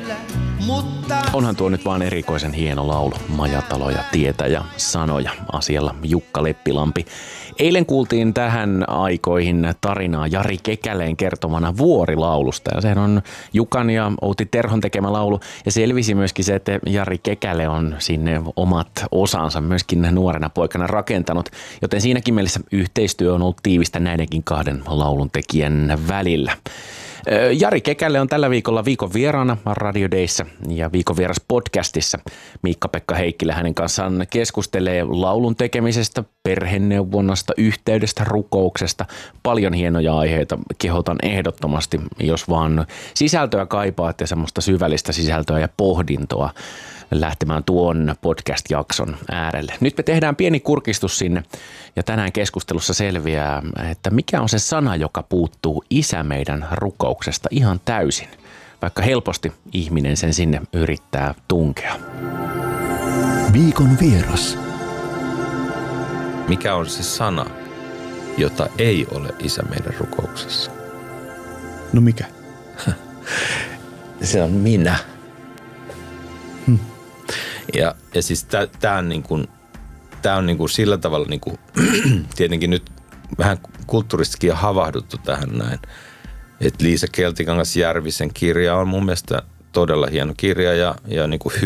Onhan tuo nyt vaan erikoisen hieno laulu. Majataloja, tietä ja sanoja. Asialla Jukka Leppilampi. Eilen kuultiin tähän aikoihin tarinaa Jari Kekäleen kertomana Vuorilaulusta. Ja sehän on Jukan ja Outi Terhon tekemä laulu. Ja selvisi myöskin se, että Jari Kekäle on sinne omat osansa myöskin nuorena poikana rakentanut. Joten siinäkin mielessä yhteistyö on ollut tiivistä näidenkin kahden lauluntekijän välillä. Jari Kekäle on tällä viikolla viikon vieraana Radio Dayssä ja viikon vieras podcastissa. Miikka-Pekka Heikkilä hänen kanssaan keskustelee laulun tekemisestä, perheneuvonnasta, yhteydestä, rukouksesta. Paljon hienoja aiheita. Kehotan ehdottomasti, jos vaan sisältöä kaipaat ja semmoista syvällistä sisältöä ja pohdintoa lähtemään tuon podcast-jakson äärelle. Nyt me tehdään pieni kurkistus sinne ja tänään keskustelussa selviää, että mikä on se sana, joka puuttuu Isä meidän rukouksesta ihan täysin, vaikka helposti ihminen sen sinne yrittää tunkea. Viikon vieras. Mikä on se sana, jota ei ole Isä meidän rukouksessa? No mikä? Se on minä. Ja siis tää on niinku sillä tavalla niinku, tietenkin nyt vähän kulttuuristikin havahduttu tähän näin. Että Liisa Keltikangas Järvisen kirja on mun mielestä todella hieno kirja ja niinku